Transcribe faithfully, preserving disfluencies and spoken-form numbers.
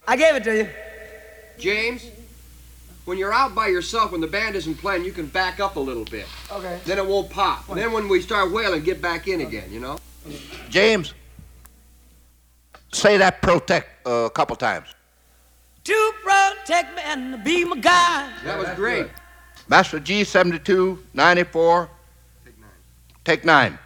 I gave it to you. James, when you're out by yourself, when the band isn't playing, you can back up a little bit. Okay. Then it won't pop. And then when we start wailing, get back in again, you know? James, say that protect uh, a couple times. To protect me and be my guide. That was great. Master G seventy-two, ninety-four. Take nine. Take nine.